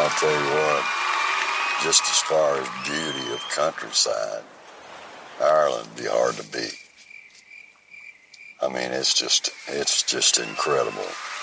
I'll tell you what, just as far as beauty of countryside, Ireland would be hard to beat. I mean, it's just incredible.